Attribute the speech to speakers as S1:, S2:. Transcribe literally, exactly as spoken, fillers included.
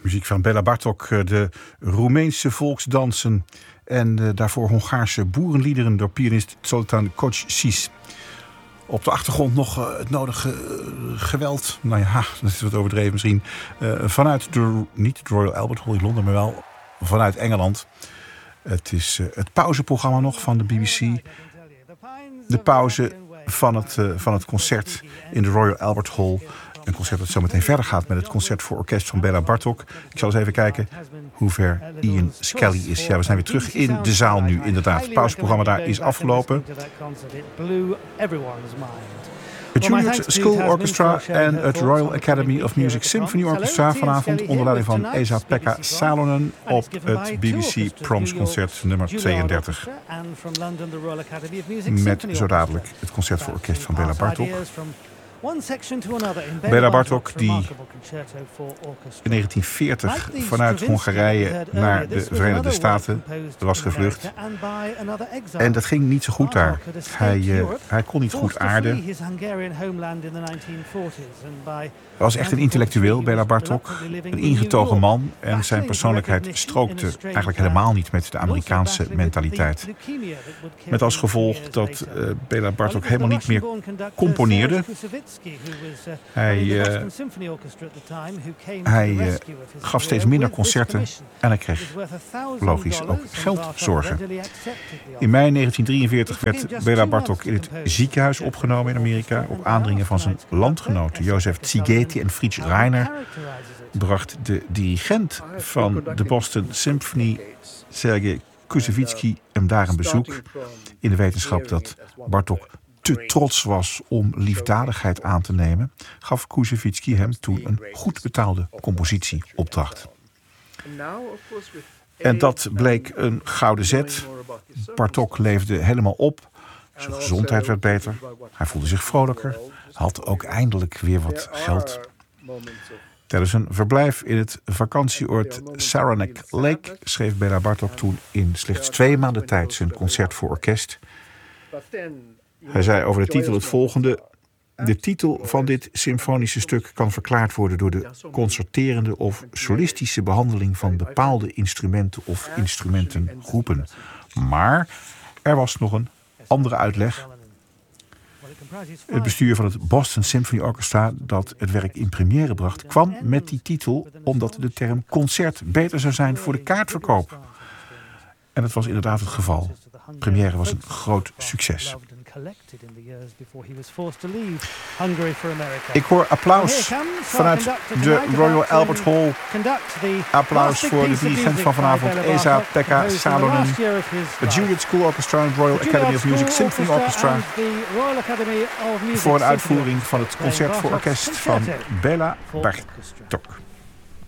S1: Muziek van Béla Bartók, de Roemeense volksdansen en uh, daarvoor Hongaarse boerenliederen door pianist Zoltán Kocsis. Op de achtergrond nog uh, het nodige uh, geweld. Nou ja, dat is wat overdreven misschien. Uh, vanuit de, niet het Royal Albert Hall in Londen, maar wel vanuit Engeland. Het is uh, het pauzeprogramma nog van de B B C. De pauze van het, uh, van het concert in de Royal Albert Hall. Een concert dat zo meteen verder gaat met het concert voor orkest van Béla Bartók. Ik zal eens even kijken hoe ver Ian Skelly is. Ja, we zijn weer terug in de zaal nu, inderdaad. Het pauzeprogramma daar is afgelopen. Het Juilliard School Orchestra en het Royal Academy of Music Symphony Orchestra vanavond onder leiding van Esa-Pekka Salonen op het B B C Proms concert nummer tweeëndertig. Met zo dadelijk het concert voor orkest van Béla Bartók. Béla Bartók, die in negentien veertig vanuit Hongarije naar de Verenigde Staten was gevlucht. En dat ging niet zo goed daar. Hij, uh, hij kon niet goed aarden. Hij was echt een intellectueel, Béla Bartók. Een ingetogen man. En zijn persoonlijkheid strookte eigenlijk helemaal niet met de Amerikaanse mentaliteit. Met als gevolg dat uh, Béla Bartók helemaal niet meer componeerde. Hij, uh, hij uh, gaf steeds minder concerten en hij kreeg logisch ook geldzorgen. In mei negentien drieënveertig werd Béla Bartók in het ziekenhuis opgenomen in Amerika. Op aandringen van zijn landgenoten Joseph Szigeti en Fritz Reiner bracht de dirigent van de Boston Symphony, Sergei Koussevitzky, hem daar een bezoek. In de wetenschap dat Bartók te trots was om liefdadigheid aan te nemen, gaf Koussevitzky hem toen een goed betaalde compositieopdracht. En dat bleek een gouden zet. Bartók leefde helemaal op. Zijn gezondheid werd beter. Hij voelde zich vrolijker. Had ook eindelijk weer wat geld. Tijdens een verblijf in het vakantieoord Saranac Lake schreef Béla Bartók toen in slechts twee maanden tijd zijn concert voor orkest. Hij zei over de titel het volgende: de titel van dit symfonische stuk kan verklaard worden door de concerterende of solistische behandeling van bepaalde instrumenten of instrumentengroepen. Maar er was nog een andere uitleg. Het bestuur van het Boston Symphony Orchestra dat het werk in première bracht, kwam met die titel omdat de term concert beter zou zijn voor de kaartverkoop. En dat was inderdaad het geval. Première was een groot succes. Ik hoor applaus vanuit de Royal Albert Hall. Applaus voor de dirigent van vanavond, Esa-Pekka Salonen. Het Juilliard School Orchestra en het Royal Academy of Music Symphony Orchestra. Voor een uitvoering van het concert voor orkest van Béla Bartók.